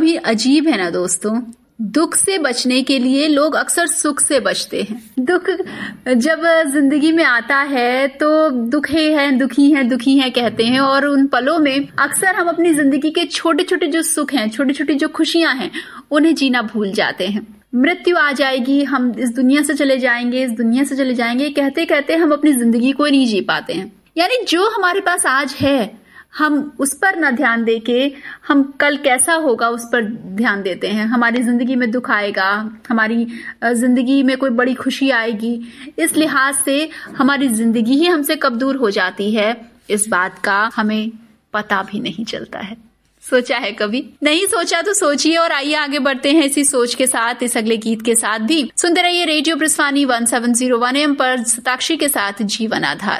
भी अजीब है ना दोस्तों, दुख से बचने के लिए लोग अक्सर सुख से बचते हैं। दुख जब जिंदगी में आता है तो दुखी है कहते हैं, और उन पलों में अक्सर हम अपनी जिंदगी के छोटे छोटे जो सुख हैं, छोटी छोटी जो खुशियां हैं, उन्हें जीना भूल जाते हैं। मृत्यु आ जाएगी, हम इस दुनिया से चले जाएंगे, कहते कहते हम अपनी जिंदगी को नहीं जी पाते हैं। यानी जो हमारे पास आज है, हम उस पर न ध्यान देके हम कल कैसा होगा उस पर ध्यान देते हैं। हमारी जिंदगी में दुख आएगा, हमारी जिंदगी में कोई बड़ी खुशी आएगी, इस लिहाज से हमारी जिंदगी ही हमसे कब दूर हो जाती है, इस बात का हमें पता भी नहीं चलता है। सोचा है कभी? नहीं सोचा तो सोचिए, और आइए आगे बढ़ते हैं इसी सोच के साथ, इस अगले गीत के साथ भी। सुनते रहिए रेडियो प्रस्थानी 1701 AM पर सताक्षी के साथ जीवन आधार।